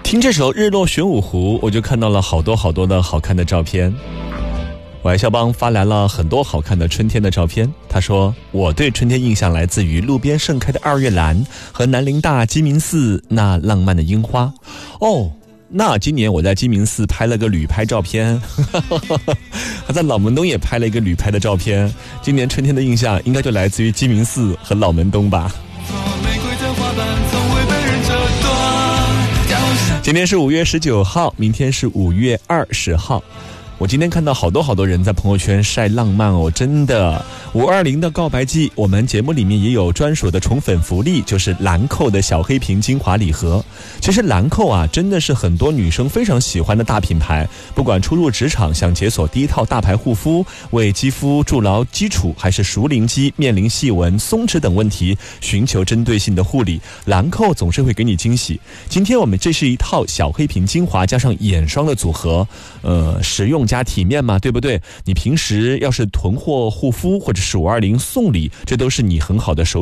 听这首《日落玄武湖》，我就看到了好多的好看的照片。我肖邦发来了很多好看的春天的照片。他说，我对春天印象来自于路边盛开的二月兰和南林大鸡鸣寺那浪漫的樱花。那今年我在鸡鸣寺拍了个旅拍照片，还在老门东也拍了一个旅拍的照片。今年春天的印象应该就来自于鸡鸣寺和老门东吧。今天是5月19号，明天是5月20号。我今天看到好多人在朋友圈晒浪漫哦，真的。520的告白季，我们节目里面也有专属的宠粉福利，就是兰蔻的小黑瓶精华礼盒。其实兰蔻啊，真的是很多女生非常喜欢的大品牌，不管初入职场想解锁第一套大牌护肤，为肌肤筑牢基础，还是熟龄肌面临细纹、松弛等问题，寻求针对性的护理，兰蔻总是会给你惊喜。今天我们这是一套小黑瓶精华加上眼霜的组合，实用加体面嘛，对不对？你平时要是囤货护肤或者是520送礼，这都是你很好的手